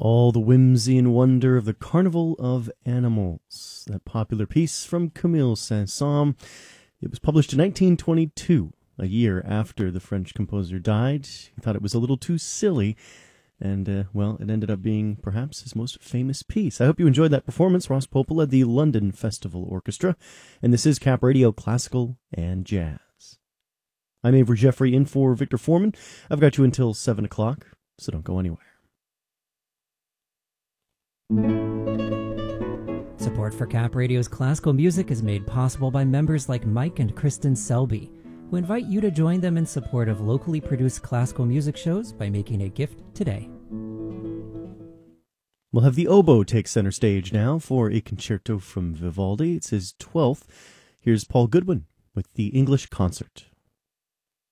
All the whimsy and wonder of the Carnival of Animals, that popular piece from Camille Saint-Saëns. It was published in 1922, a year after the French composer died. He thought it was a little too silly, and, well, it ended up being perhaps his most famous piece. I hope you enjoyed that performance. Ross Popa led the London Festival Orchestra, and this is Cap Radio Classical and Jazz. I'm Avery Jeffrey in for Victor Foreman. I've got you until 7 o'clock, so don't go anywhere. Support for Cap Radio's classical music is made possible by members like Mike and Kristen Selby, who invite you to join them in support of locally produced classical music shows by making a gift today. We'll have the oboe take center stage now for a concerto from Vivaldi. It's his 12th. Here's Paul Goodwin with the English Concert.